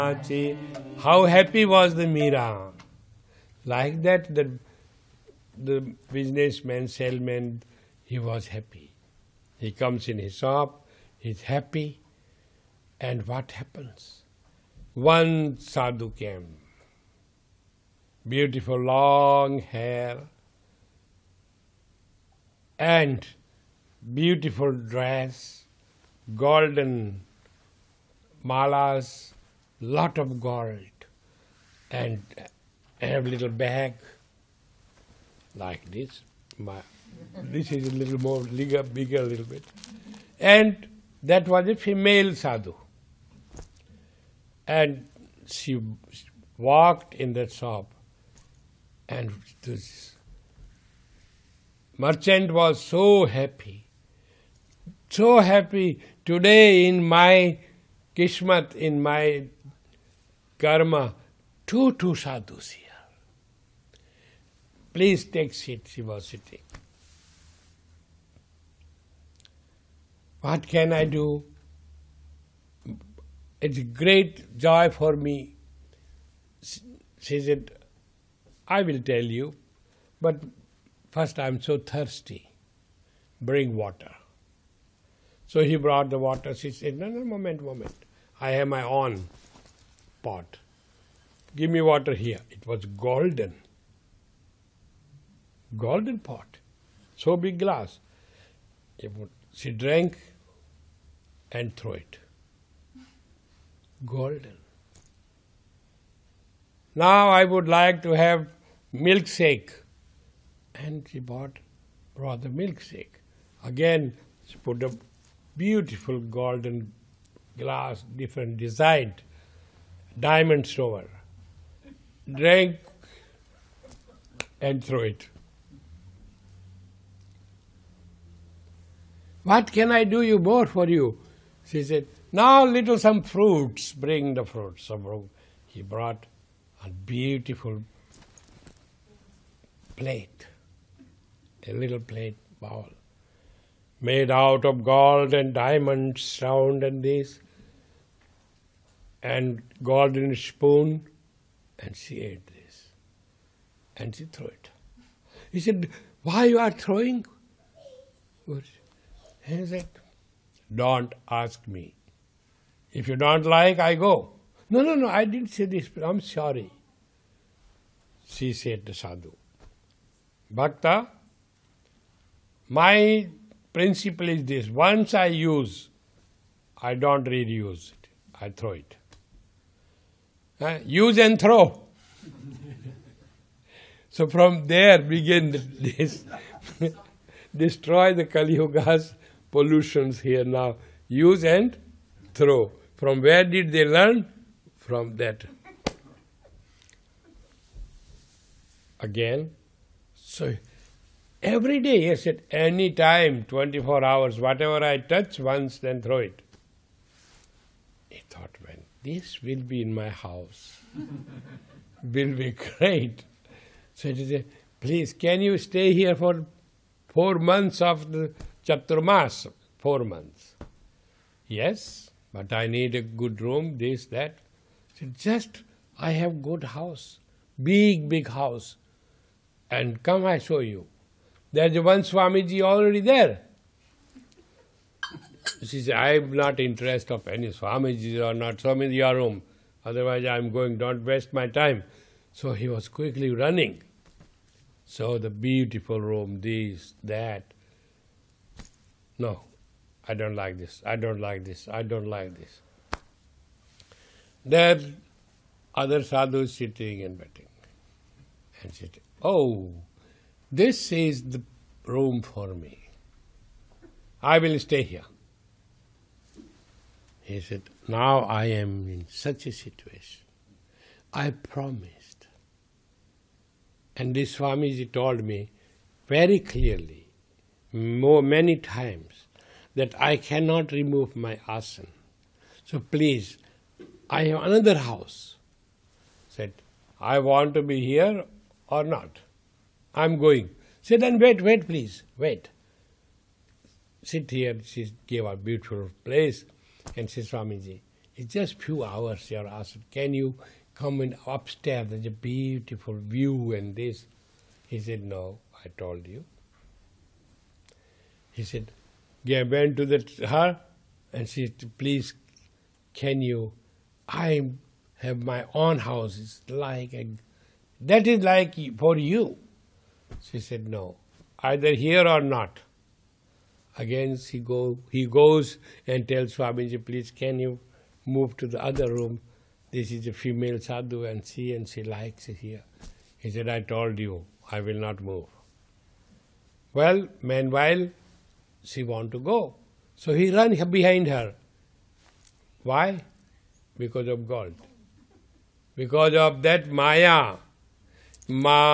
How happy was the Meera? Like that, the businessman, salesman, he was happy. He comes in his shop, he's happy, and what happens? One sadhu came, beautiful long hair, and beautiful dress, golden malas, lot of gold, and have little bag like this. This is a little more bigger a little bit. And that was a female sadhu. And she walked in that shop, and this merchant was so happy. Today in my Kishmat, in my karma, two sadhus here. Please take seat, she was sitting. What can I do? It's a great joy for me. She said, I will tell you, but first I'm so thirsty. Bring water. So he brought the water. She said, no, moment. I have my own pot. Give me water here. It was golden. Golden pot. So big glass. She drank and threw it. Golden. Now I would like to have milkshake. And she brought the milkshake. Again, she put a beautiful golden glass, different design, diamond shower. Drank and threw it. What can I do more for you? She said, now little some fruits, bring the fruits. So he brought a beautiful plate, a little plate bowl, made out of gold and diamonds, round and this, and golden spoon, and she ate this. And she threw it. He said, why you are throwing? He said, don't ask me. If you don't like, I go. No, I didn't say this, I'm sorry. She said to sadhu, Bhakta, my principle is this, once I use, I don't reuse it, I throw it. Use and throw. So from there begin this, destroy the Kali Yuga's pollutions here now. Use and throw. From where did they learn? From that. Again, so every day, yes, at any time, 24 hours, whatever I touch once, then throw it. He thought, when this will be in my house, will be great. So he said, please, can you stay here for 4 months of the Chaturmas? 4 months. Yes, but I need a good room, this, that. He said, just, I have good house, big house. And come, I show you. There's one Swamiji already there. She said, I am not interested of any Swamiji or not. Swamiji, your room. Otherwise I am going, don't waste my time. So he was quickly running. So the beautiful room, this, that. No, I don't like this, I don't like this, I don't like this. There, other sadhus sitting and waiting. And she said, oh, this is the room for me. I will stay here. He said, now I am in such a situation. I promised. And this Swamiji told me very clearly, many times, that I cannot remove my asana. So please, I have another house. Said, I want to be here or not. I'm going. Said, then wait, please, wait. Sit here. She gave a beautiful place. And said, Swamiji, It's just few hours. You're asked, can you come in upstairs? There's a beautiful view and this. He said, no, I told you. He said, yeah, went to her and she said, please, can you, I have my own house. It's like, that is like for you. She said, no, either here or not. Again, he goes and tells Swamiji, please, can you move to the other room? This is a female sadhu and she likes it here. He said, I told you, I will not move. Well, meanwhile, she want to go. So he ran behind her. Why? Because of gold. Because of that Maya.